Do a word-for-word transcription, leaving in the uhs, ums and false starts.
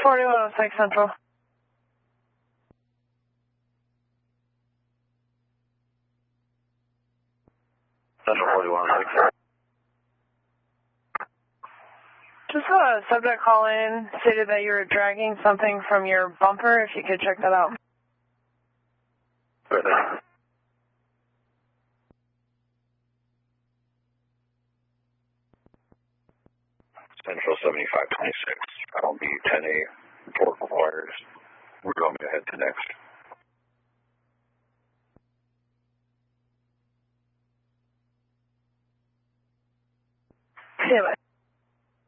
forty-one oh six Central. Central forty-one oh six. Just a subject call in stated that you were dragging something from your bumper, if you could check that out. Sure thing. Central seventy-five twenty-six. I'll be ten A. Port requires. We're going ahead to next. See you, bye.